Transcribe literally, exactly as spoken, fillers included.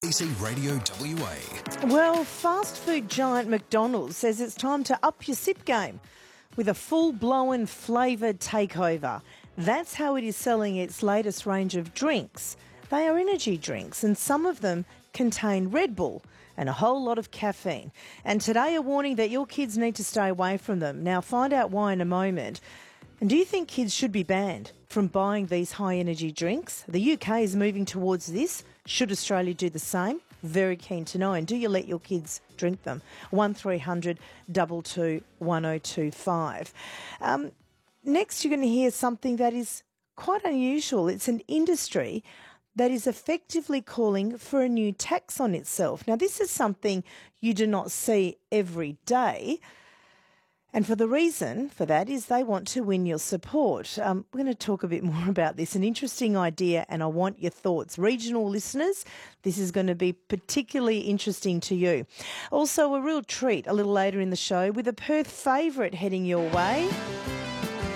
A B C Radio W A. Well, fast food giant McDonald's says it's time to up your sip game with a full-blown flavoured takeover. That's how it is selling its latest range of drinks. They are energy drinks, and some of them contain Red Bull and a whole lot of caffeine. And today a warning that your kids need to stay away from them. Now, find out why in a moment. And do you think kids should be banned from buying these high-energy drinks? The U K is moving towards this. Should Australia do the same? Very keen to know. And do you let your kids drink them? one three hundred two two one oh two five. Um, next, you're going to hear something that is quite unusual. It's an industry that is effectively calling for a new tax on itself. Now, this is something you do not see every day. And for the reason for that is they want to win your support. Um, we're going to talk a bit more about this. An interesting idea, and I want your thoughts. Regional listeners, this is going to be particularly interesting to you. Also, a real treat a little later in the show with a Perth favourite heading your way.